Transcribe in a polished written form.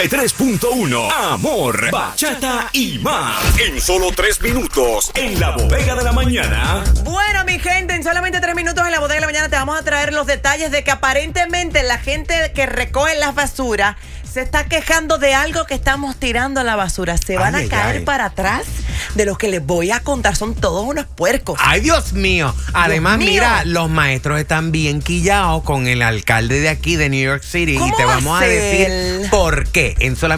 3.1 Amor, bachata y más. En solo 3 minutos, en la bodega de la mañana. Bueno, mi gente, en solamente 3 minutos en la bodega de la mañana te vamos a traer los detalles de que aparentemente la gente que recoge las basuras se está quejando de algo que estamos tirando a la basura. Se van a caer para atrás de lo que les voy a contar. Son todos unos puercos. ¡Ay, Dios mío! Además, mira, los maestros están bien quillados con el alcalde de aquí, de New York City. Y te vamos a decir por qué. En solamente